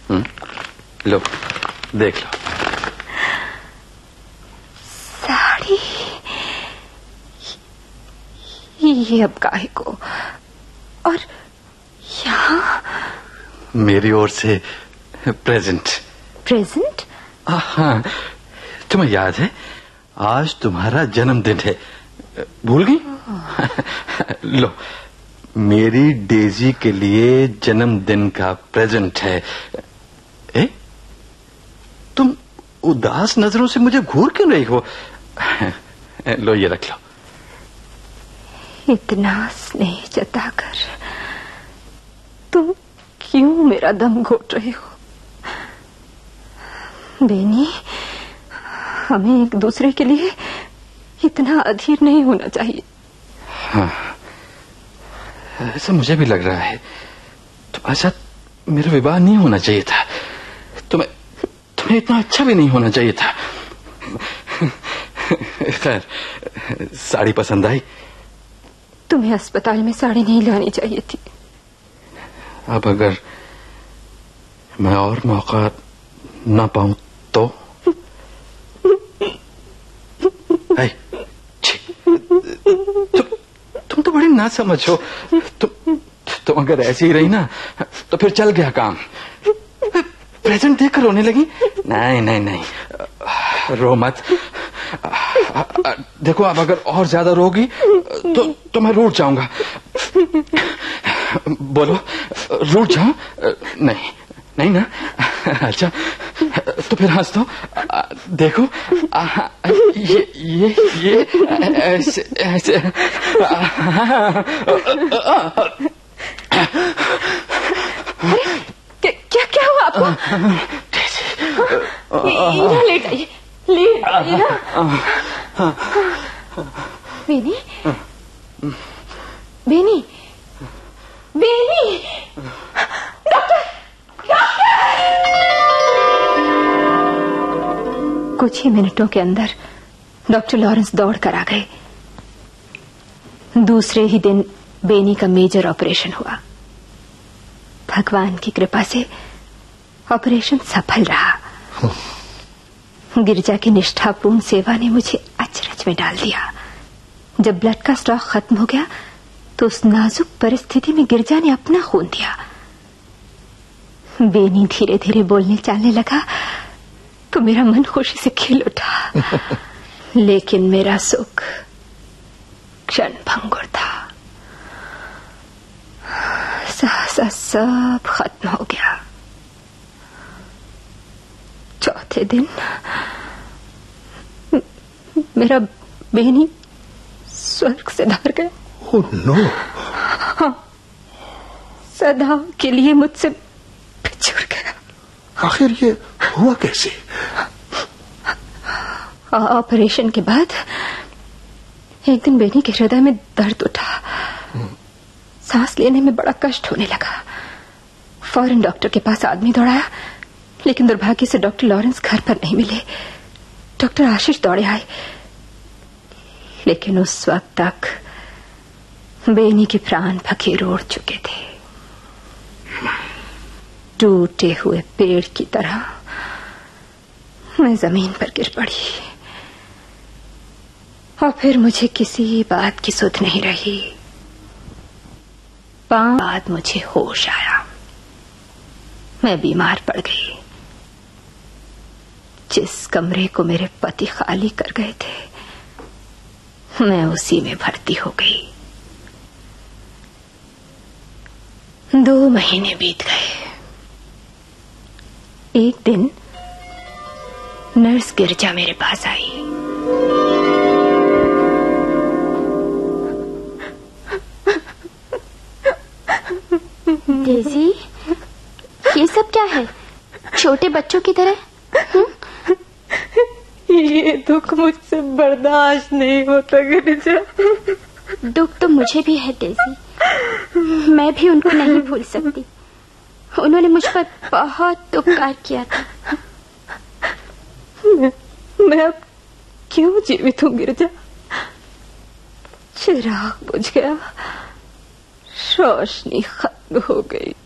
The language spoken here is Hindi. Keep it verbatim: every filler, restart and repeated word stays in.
लो देख लो। साड़ी ये अब काहे को, और यहाँ मेरी ओर से प्रेजेंट। प्रेजेंट? हाँ, तुम्हें याद है आज तुम्हारा जन्मदिन है, भूल गई? लो मेरी डेजी के लिए जन्मदिन का प्रेजेंट है। ए? तुम उदास नजरों से मुझे घूर क्यों रही हो? लो ये रख लो। इतना स्नेह जताकर तुम क्यों मेरा दम घोट रहे हो? बेनी, हमें एक दूसरे के लिए इतना अधीर नहीं होना चाहिए। हाँ, ऐसा मुझे भी लग रहा है। तुम्हारे साथ मेरा विवाह नहीं होना चाहिए था। तुम्हें तुम्हें इतना अच्छा भी नहीं होना चाहिए था। खैर, साड़ी पसंद आई? तुम्हें अस्पताल में साड़ी नहीं लानी चाहिए थी। अब अगर मैं और मौका ना पाऊं तो? आई, तुम, तुम तो बड़ी ना समझो। तुम तुम अगर ऐसी ही रही ना तो फिर चल गया काम। प्रेजेंट देखकर रोने लगी। नहीं नहीं नहीं, रो मत। देखो अब अगर और ज्यादा रोगी तो तो मैं रूठ जाऊंगा। बोलो, रूठ जाऊं? नहीं नहीं ना? अच्छा तो फिर हंस दो। देखो ये ये ये ऐसे ऐसे। क्या क्या हुआ आपको? इधर लेट आइए, लेट आइए ना। Beni, Beni, Beni, doctor, doctor! कुछ ही मिनटों के अंदर डॉक्टर लॉरेंस दौड़ कर आ गए। दूसरे ही दिन बेनी का मेजर ऑपरेशन हुआ। भगवान की कृपा से ऑपरेशन सफल रहा। गिरजा की निष्ठापूर्ण सेवा ने मुझे अचरज में डाल दिया। जब ब्लड का स्टॉक खत्म हो गया तो उस नाजुक परिस्थिति में गिरजा ने अपना खून दिया। बेनी धीरे धीरे बोलने चालने लगा तो मेरा मन खुशी से खिल उठा। लेकिन मेरा सुख क्षण भंगुर था। सहसा सब खत्म हो गया। चौथे दिन मेरा बेनी स्वर्ग से धार गया। Oh no! हाँ, सदा के लिए मुझसे बिछुड़ गया। आखिर ये हुआ कैसे? ऑपरेशन के बाद एक दिन बेनी के हृदय में दर्द उठा। सांस लेने में बड़ा कष्ट होने लगा। फौरन डॉक्टर के पास आदमी दौड़ाया, लेकिन दुर्भाग्य से डॉक्टर लॉरेंस घर पर नहीं मिले। डॉक्टर आशीष दौड़े आए, लेकिन उस वक्त तक बेनी के प्राण फकीर उड़ चुके थे। टूटे हुए पेड़ की तरह मैं जमीन पर गिर पड़ी और फिर मुझे किसी बात की सुध नहीं रही। पांच बाद मुझे होश आया। मैं बीमार पड़ गई। जिस कमरे को मेरे पति खाली कर गए थे मैं उसी में भर्ती हो गई। दो महीने बीत गए। एक दिन नर्स गिरजा मेरे पास आई। डेजी, ये सब क्या है? छोटे बच्चों की तरह। ये दुख मुझसे बर्दाश्त नहीं होता गिरजा। दुख तो मुझे भी है डेजी। मैं भी उनको नहीं भूल सकती। उन्होंने मुझ पर बहुत उपकार किया था। मैं, मैं अब क्यों जीवित हूँ गिरजा? चिराग बुझ गया, रोशनी खत्म हो गई।